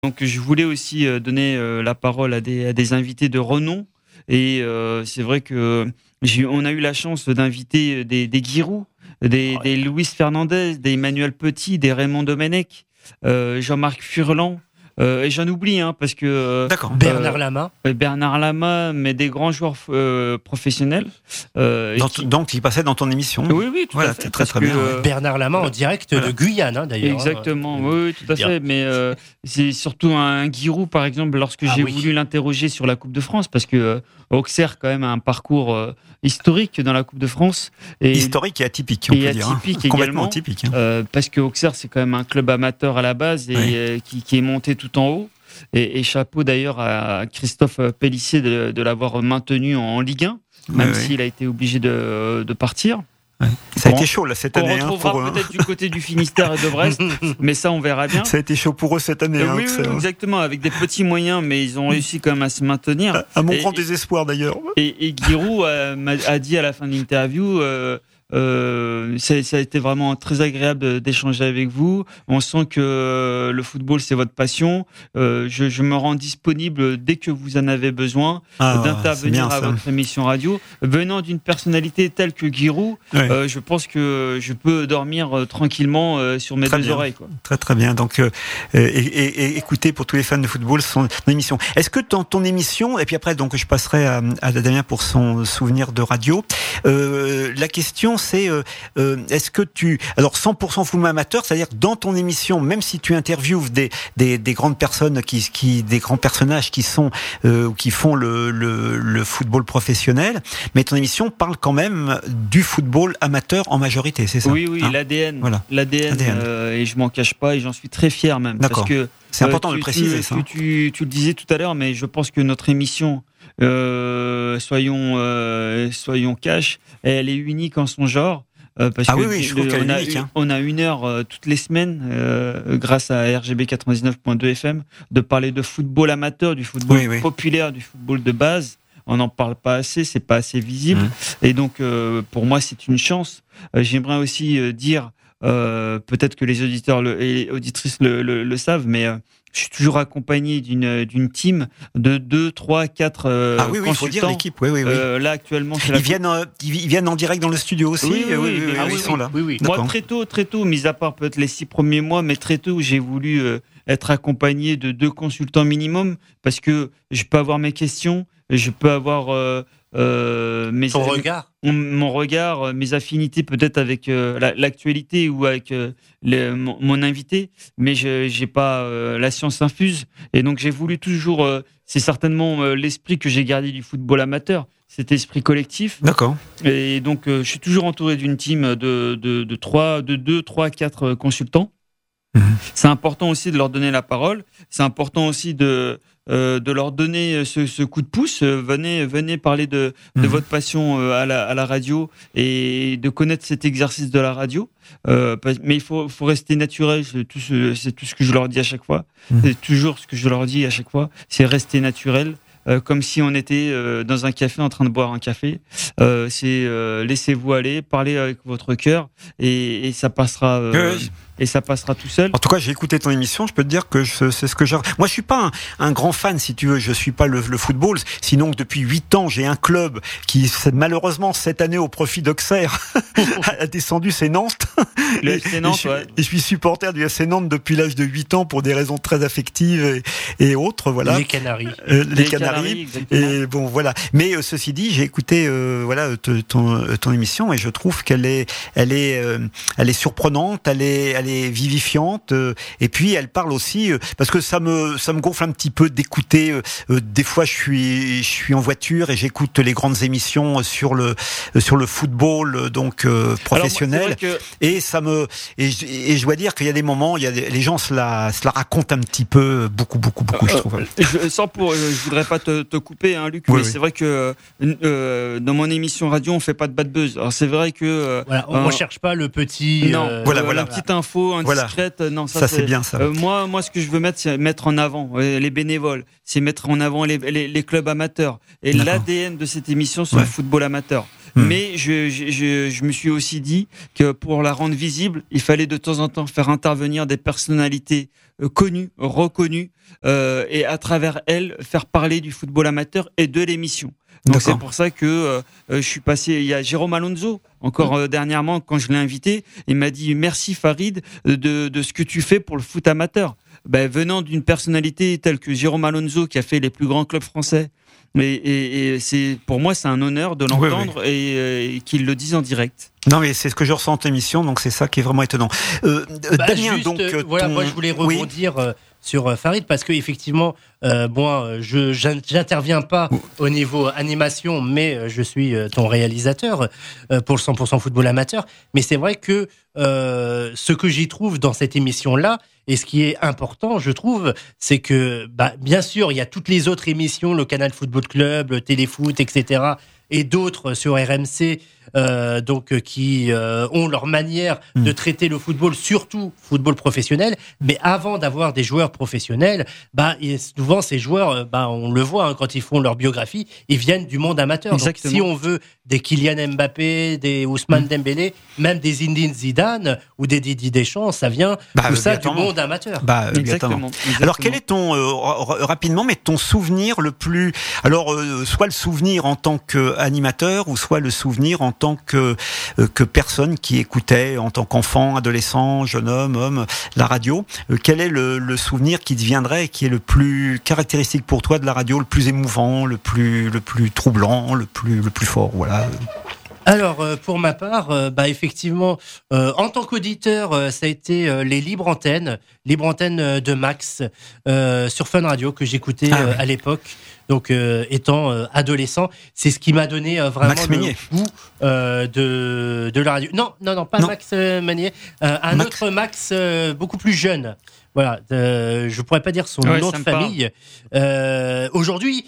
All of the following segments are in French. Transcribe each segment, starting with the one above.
Donc je voulais aussi donner la parole à des invités de renom. Et c'est vrai que on a eu la chance d'inviter des Giroud, des Luis Fernandez, des Emmanuel Petit, des Raymond Domenech, Jean-Marc Furlan. Et j'en oublie, parce que D'accord. Bernard Lama. Bernard Lama, mais des grands joueurs professionnels. Donc, il passait dans ton émission. Oui, tout à fait. Très bien. Bernard Lama en direct de Guyane, d'ailleurs. Exactement, oui, tout à fait. Mais c'est surtout un Giroud, par exemple, lorsque j'ai voulu l'interroger sur la Coupe de France, parce que Auxerre, quand même, a un parcours historique dans la Coupe de France. Historique et atypique, on peut dire. Atypique complètement également, atypique. parce que Auxerre, c'est quand même un club amateur à la base et qui est monté tout en haut. Et chapeau d'ailleurs à Christophe Pélissier de l'avoir maintenu en Ligue 1, même s'il a été obligé de partir. Ouais. Ça a été chaud là cette année. On retrouvera peut-être du côté du Finistère et de Brest, mais ça on verra bien. Ça a été chaud pour eux cette année. Oui, exactement, avec des petits moyens, mais ils ont réussi quand même à se maintenir. À mon grand désespoir d'ailleurs. Et Giroud a dit à la fin de l'interview. Ça a été vraiment très agréable d'échanger avec vous. On sent que le football c'est votre passion. Je me rends disponible dès que vous en avez besoin d'intervenir à votre émission radio. Venant d'une personnalité telle que Giroud, je pense que je peux dormir tranquillement sur mes deux oreilles. Quoi. Très très bien. Donc écoutez pour tous les fans de football son émission. Est-ce que dans ton émission et puis après donc je passerai à Damien pour son souvenir de radio. La question c'est est-ce que alors 100% football amateur, c'est-à-dire dans ton émission, même si tu interviews des grandes personnes des grands personnages qui sont qui font le football professionnel, mais ton émission parle quand même du football amateur en majorité, c'est ça? Oui, l'ADN. Voilà. L'ADN. Et je m'en cache pas et j'en suis très fier même. D'accord. Parce que c'est important de le préciser. Tu le disais tout à l'heure, mais je pense que notre émission, soyons cash, elle est unique en son genre. Parce que je trouve qu'elle est unique. On a 1 heure toutes les semaines, grâce à RGB 99.2 FM, de parler de football amateur, du football populaire, du football de base. On n'en parle pas assez, c'est pas assez visible. Et donc, pour moi, c'est une chance. J'aimerais aussi dire, peut-être que les auditeurs et auditrices le savent, mais je suis toujours accompagné d'une team de 2, 3, 4 consultants. Il faut dire l'équipe. Oui. Là actuellement, ils viennent en direct dans le studio aussi. Ils sont là. Moi, très tôt, mis à part peut-être les 6 premiers mois, mais très tôt, j'ai voulu être accompagné de 2 consultants minimum parce que je peux avoir mes questions, je peux avoir mon regard, mes affinités peut-être avec l'actualité ou avec mon invité, mais j'ai pas la science infuse. Et donc j'ai voulu toujours, c'est certainement l'esprit que j'ai gardé du football amateur, cet esprit collectif. D'accord. Et donc je suis toujours entouré d'une team de 2, 3, 4 consultants. C'est important aussi de leur donner la parole. C'est important aussi de leur donner ce coup de pouce. Venez parler de votre passion à la radio et de connaître cet exercice de la radio. Mais il faut rester naturel. C'est tout ce que je leur dis à chaque fois. C'est toujours ce que je leur dis à chaque fois. C'est rester naturel. Comme si on était dans un café en train de boire un café. Laissez-vous aller, parlez avec votre cœur et ça passera. Et ça passera tout seul. En tout cas, j'ai écouté ton émission. Je peux te dire que c'est ce que j'ai. Moi, je suis pas un grand fan, si tu veux. Je suis pas le football. Sinon, depuis 8 ans, j'ai un club qui, malheureusement, cette année, au profit d'Auxerre, a descendu. C'est Nantes. Le FC Nantes, et je suis supporter du FC Nantes depuis l'âge de 8 ans pour des raisons très affectives et autres. Voilà. Les Canaries. Les Canaries. Et bon, voilà. Mais ceci dit, j'ai écouté ton émission et je trouve qu'elle est surprenante. Elle est vivifiante et puis elle parle aussi parce que ça me gonfle un petit peu d'écouter des fois je suis en voiture et j'écoute les grandes émissions sur le football donc professionnel. Alors, et je dois dire qu'il y a des moments les gens se la racontent un petit peu beaucoup je trouve. Je voudrais pas te couper Luc, mais c'est vrai que dans mon émission radio on fait pas de bad buzz. Alors c'est vrai que on cherche pas le petit la petite info indiscrète. Non, ça c'est bien ça. Moi, ce que je veux mettre, c'est mettre en avant les bénévoles, c'est mettre en avant les clubs amateurs. Et l'ADN de cette émission, c'est le football amateur. Mais je me suis aussi dit que pour la rendre visible, il fallait de temps en temps faire intervenir des personnalités connues, reconnues, et à travers elles, faire parler du football amateur et de l'émission. Donc c'est pour ça que je suis passé. Il y a Jérôme Alonso, encore dernièrement, quand je l'ai invité, il m'a dit merci Farid de ce que tu fais pour le foot amateur. Venant d'une personnalité telle que Jérôme Alonso, qui a fait les plus grands clubs français, et c'est, pour moi, c'est un honneur de l'entendre et qu'il le dise en direct. Non, mais c'est ce que je ressens en émission, donc c'est ça qui est vraiment étonnant. Damien, juste, donc. Voilà, moi je voulais rebondir sur Farid, parce que effectivement, moi, j'interviens pas au niveau animation, mais je suis ton réalisateur pour le 100% football amateur. Mais c'est vrai que ce que j'y trouve dans cette émission-là, et ce qui est important, je trouve, c'est que, bien sûr, il y a toutes les autres émissions, le Canal Football Club, le Téléfoot, etc., et d'autres sur RMC, qui ont leur manière de traiter le football, surtout football professionnel. Mais avant d'avoir des joueurs professionnels, souvent ces joueurs, on le voit quand ils font leur biographie, ils viennent du monde amateur. Exactement. Donc, si on veut des Kylian Mbappé, des Ousmane Dembélé, même des Zinedine Zidane ou des Didier Deschamps, ça vient tout ça du monde amateur. Exactement. Alors quel est ton rapidement, mais ton souvenir le plus, alors soit le souvenir en tant qu'animateur ou soit le souvenir en tant que personne qui écoutait en tant qu'enfant, adolescent, jeune homme, la radio, quel est le souvenir qui te viendrait et qui est le plus caractéristique pour toi de la radio, le plus émouvant, le plus troublant, le plus fort, voilà. Alors, pour ma part, effectivement, en tant qu'auditeur, ça a été les libres antennes de Max sur Fun Radio que j'écoutais à l'époque. Donc, étant adolescent, c'est ce qui m'a donné vraiment le goût de la radio. Non, pas Max Meunier, autre Max beaucoup plus jeune. Voilà, je pourrais pas dire son nom de famille. Aujourd'hui,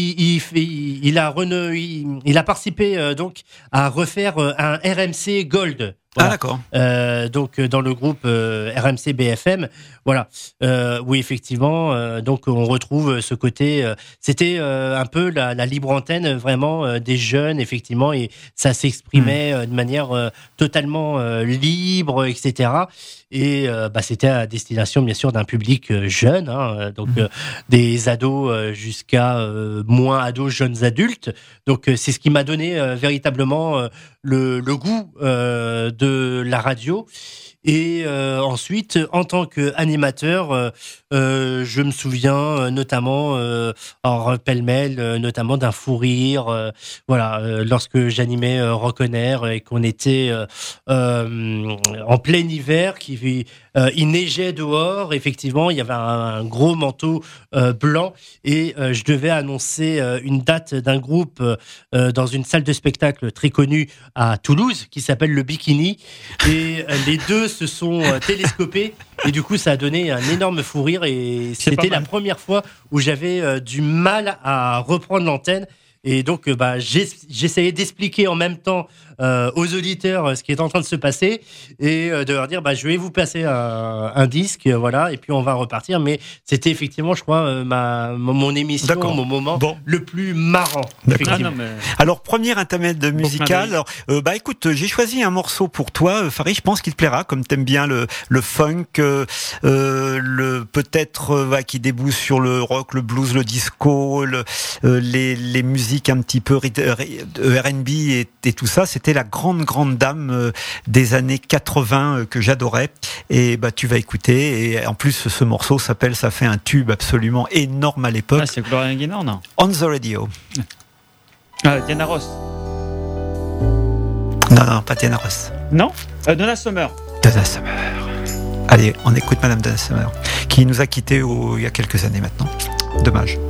il a participé donc à refaire un RMC Gold. Voilà. D'accord. Donc dans le groupe RMC BFM, voilà, où effectivement, donc on retrouve ce côté. C'était un peu la libre antenne vraiment des jeunes, effectivement, et ça s'exprimait de manière totalement libre, etc. Et c'était à destination bien sûr d'un public jeune, donc des ados jusqu'à moins ados, jeunes adultes. Donc c'est ce qui m'a donné véritablement le goût de la radio. Et ensuite, en tant qu'animateur, je me souviens notamment, pêle-mêle, notamment d'un fou rire, lorsque j'animais Rock on Air et qu'on était en plein hiver, il neigeait dehors, effectivement, il y avait un gros manteau blanc et je devais annoncer une date d'un groupe dans une salle de spectacle très connue à Toulouse qui s'appelle le Bikini, et les deux se sont télescopés et du coup ça a donné un énorme fou rire, et c'était la première fois où j'avais du mal à reprendre l'antenne. Et donc, j'essayais d'expliquer en même temps aux auditeurs ce qui est en train de se passer et de leur dire, je vais vous passer un disque, voilà, et puis on va repartir. Mais c'était effectivement, je crois, mon émission, mon moment le plus marrant. Alors, première intermède musicale. Alors, écoute, j'ai choisi un morceau pour toi, Farid. Je pense qu'il te plaira, comme t'aimes bien le funk, peut-être qui débouche sur le rock, le blues, le disco, les musiques un petit peu R&B et tout ça. C'était la grande dame des années 80 que j'adorais, et tu vas écouter, et en plus ce morceau ça fait un tube absolument énorme à l'époque. C'est Gloria Gaynor, non? On the Radio. Diana Ross. Non, pas Diana Ross. Non, Donna Summer. Donna Summer. Allez, on écoute Madame Donna Summer, qui nous a quittés il y a quelques années maintenant. Dommage.